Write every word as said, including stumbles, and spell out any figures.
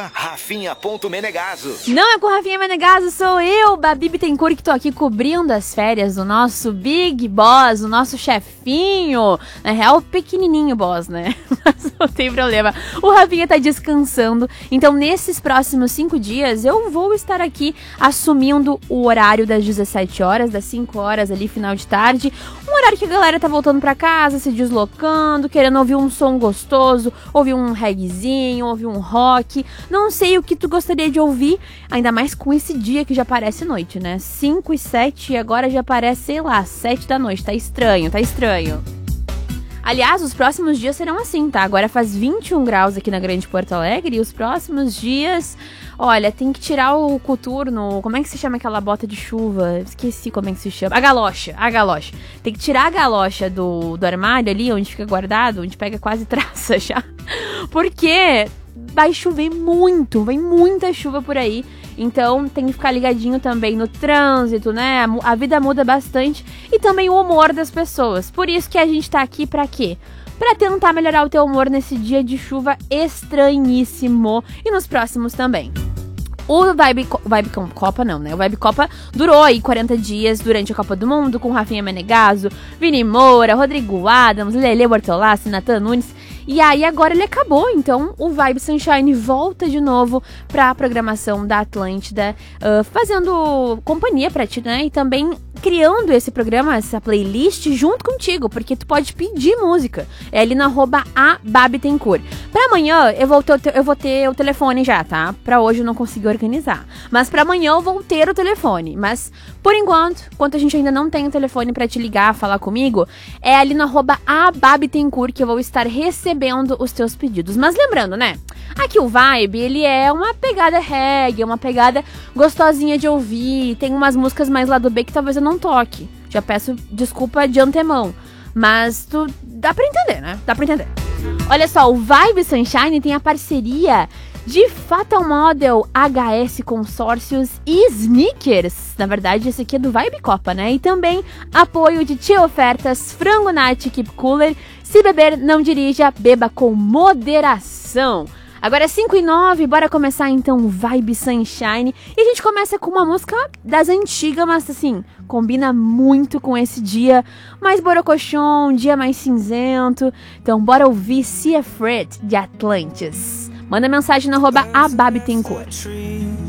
Rafinha.Menegaso. Não é com Rafinha Menegaso, sou eu, Babi Bittencourt, que tô aqui cobrindo as férias do nosso Big Boss, o nosso chefinho. Na real, pequenininho boss, né? Mas não tem problema. O Rafinha tá descansando, então nesses próximos cinco dias eu vou estar aqui assumindo o horário das dezessete horas, das cinco horas ali, final de tarde. Um horário que a galera tá voltando pra casa, se deslocando, querendo ouvir um som gostoso, ouvir um reggaezinho, ouvir um rock. Não sei o que tu gostaria de ouvir, ainda mais com esse dia que já parece noite, né? cinco e sete e agora já parece, sei lá, sete da noite. Tá estranho, tá estranho. Aliás, os próximos dias serão assim, tá? Agora faz vinte e um graus aqui na Grande Porto Alegre e os próximos dias... Olha, tem que tirar o coturno, como é que se chama aquela bota de chuva? Esqueci como é que se chama. A galocha, a galocha. Tem que tirar a galocha do, do armário ali, onde fica guardado, onde pega quase traça já. Porque vai chover muito, vem muita chuva por aí. Então tem que ficar ligadinho também no trânsito, né? A vida muda bastante. E também o humor das pessoas. Por isso que a gente tá aqui pra quê? Pra tentar melhorar o teu humor nesse dia de chuva estranhíssimo. E nos próximos também. O Vibe, Vibe Copa não, né? O Vibe Copa durou aí quarenta dias durante a Copa do Mundo, com Rafinha Menegaso, Vini Moura, Rodrigo Adams, Lele Bortolassi, Nathan Nunes. E aí agora ele acabou, então o Vibe Sunshine volta de novo pra programação da Atlântida, uh, fazendo companhia pra ti, né? E também criando esse programa, essa playlist junto contigo, porque tu pode pedir música. É ali no arroba a Babi Bittencourt. Pra amanhã eu vou, ter, eu vou ter o telefone já, tá? Pra hoje eu não consegui organizar. Mas pra amanhã eu vou ter o telefone. Mas por enquanto, enquanto a gente ainda não tem o telefone pra te ligar, falar comigo, é ali no arroba a Babi Bittencourt que eu vou estar recebendo os teus pedidos. Mas lembrando, né? Aqui o Vibe, ele é uma pegada reggae, uma pegada gostosinha de ouvir. Tem umas músicas mais lá do B que talvez eu não toque. Já peço desculpa de antemão. Mas tu dá pra entender, né? Dá pra entender. Olha só, o Vibe Sunshine tem a parceria de Fatal Model, H S Consórcios e Sneakers. Na verdade, esse aqui é do Vibe Copa, né? E também apoio de Tia Ofertas, Frango Night, Keep Cooler. Se beber, não dirija, beba com moderação. Agora é cinco e nove, bora começar então o Vibe Sunshine. E a gente começa com uma música das antigas, mas assim, combina muito com esse dia mais borocochon, um dia mais cinzento. Então bora ouvir See Afraid, de Atlantis. Manda mensagem no arroba a Babi Bittencourt.